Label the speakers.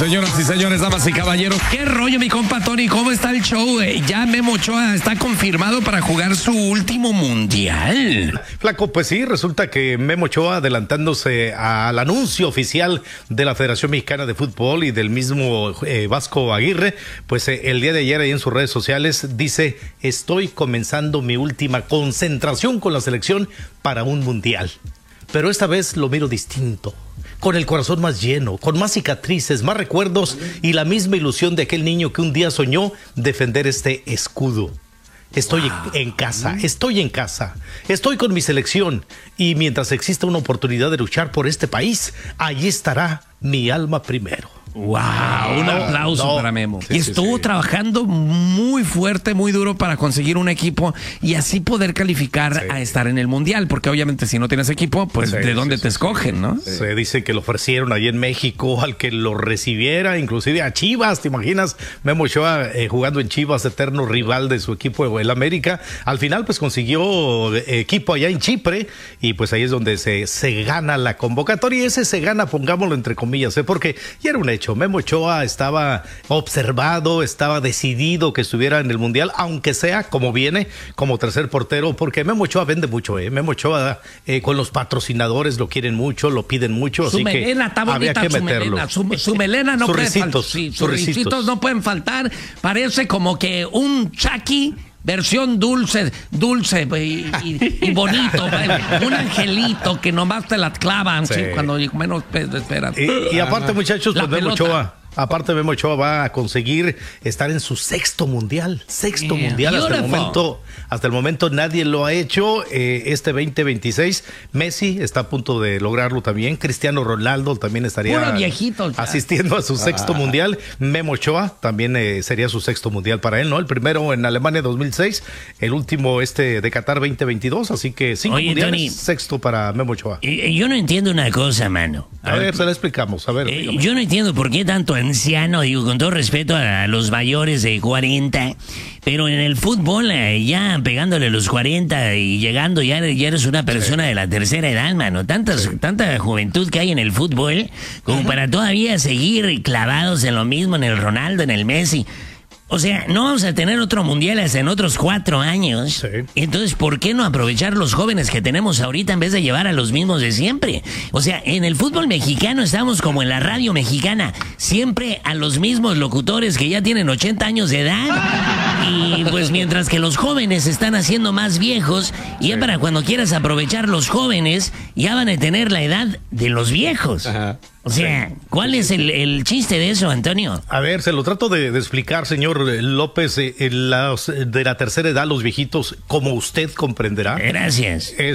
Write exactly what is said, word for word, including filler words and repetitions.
Speaker 1: Señoras y señores, damas y caballeros, ¿qué rollo, mi compa Tony? ¿Cómo está el show? Ya Memo Ochoa está confirmado para jugar su último mundial.
Speaker 2: Flaco, pues sí, resulta que Memo Ochoa, adelantándose al anuncio oficial de la Federación Mexicana de Fútbol y del mismo eh, Vasco Aguirre, pues eh, el día de ayer ahí en sus redes sociales dice: estoy comenzando mi última concentración con la selección para un mundial. Pero esta vez lo miro distinto, con el corazón más lleno, con más cicatrices, más recuerdos y la misma ilusión de aquel niño que un día soñó defender este escudo. Estoy wow. en casa, estoy en casa, estoy con mi selección y mientras exista una oportunidad de luchar por este país, allí estará mi alma primero.
Speaker 1: ¡Wow! Un aplauso no, para Memo.
Speaker 2: Sí,
Speaker 1: y estuvo
Speaker 2: sí, sí.
Speaker 1: trabajando muy fuerte, muy duro para conseguir un equipo y así poder calificar sí. a estar en el Mundial, porque obviamente si no tienes equipo, pues sí, ¿de dónde sí, te sí, escogen, sí. no?
Speaker 2: Sí. Se dice que lo ofrecieron ahí en México al que lo recibiera, inclusive a Chivas, ¿te imaginas? Memo Ochoa eh, jugando en Chivas, eterno rival de su equipo, el América. Al final, pues consiguió equipo allá en Chipre y pues ahí es donde se, se gana la convocatoria y ese se gana, pongámoslo entre comillas, ¿eh? Porque ya era un hecho. Memo Ochoa estaba observado, estaba decidido que estuviera en el Mundial, aunque sea como viene, como tercer portero, porque Memo Ochoa vende mucho, ¿eh? Memo Ochoa eh, con los patrocinadores lo quieren mucho, lo piden mucho,
Speaker 1: su
Speaker 2: así
Speaker 1: melena,
Speaker 2: que
Speaker 1: está bonita,
Speaker 2: había que
Speaker 1: su
Speaker 2: meterlo.
Speaker 1: Melena, su, su melena no
Speaker 2: sus
Speaker 1: puede
Speaker 2: ricitos,
Speaker 1: faltar. Sí, sus
Speaker 2: sus
Speaker 1: ricitos.
Speaker 2: ricitos
Speaker 1: no pueden faltar. Parece como que un Chucky versión dulce, dulce y, y, y bonito, un angelito que nomás te la clavan sí. Sí, cuando menos esperan.
Speaker 2: Y, y aparte, muchachos, pues Memo Ochoa, aparte Memo Ochoa va a conseguir estar en su sexto mundial, sexto yeah. mundial hasta el momento, hasta el momento nadie lo ha hecho. Eh, este veinte veintiséis, Messi está a punto de lograrlo también, Cristiano Ronaldo también estaría
Speaker 1: viejito,
Speaker 2: asistiendo a su sexto ah. mundial, Memo Ochoa también eh, sería su sexto mundial para él, ¿no? El primero en Alemania dos mil seis, el último este de Qatar veinte veintidós, así que cinco
Speaker 3: Oye,
Speaker 2: mundiales,
Speaker 3: Tony,
Speaker 2: sexto para Memo Ochoa.
Speaker 3: Yo no entiendo una cosa, mano.
Speaker 2: A, a ver, ver, se la explicamos, a ver.
Speaker 3: Eh, yo no entiendo por qué tanto anciano, digo, con todo respeto a los mayores de cuarenta, pero en el fútbol, eh, ya pegándole los cuarenta y llegando, ya, ya eres una persona sí. de la tercera edad, mano. Tantas, sí. Tanta juventud que hay en el fútbol, como uh-huh. para todavía seguir clavados en lo mismo, en el Ronaldo, en el Messi. O sea, no vamos a tener otro mundial hasta en otros cuatro años. Sí. Entonces, ¿por qué no aprovechar los jóvenes que tenemos ahorita en vez de llevar a los mismos de siempre? O sea, en el fútbol mexicano estamos como en la radio mexicana. Siempre a los mismos locutores que ya tienen ochenta años de edad. Y pues mientras que los jóvenes se están haciendo más viejos, y ya sí. para cuando quieras aprovechar los jóvenes, ya van a tener la edad de los viejos. Ajá. O sea, sí. ¿cuál es el, el chiste de eso, Antonio?
Speaker 2: A ver, se lo trato de, de explicar, señor López, eh, los, de la tercera edad, los viejitos, como usted comprenderá.
Speaker 3: Gracias.
Speaker 2: Eh,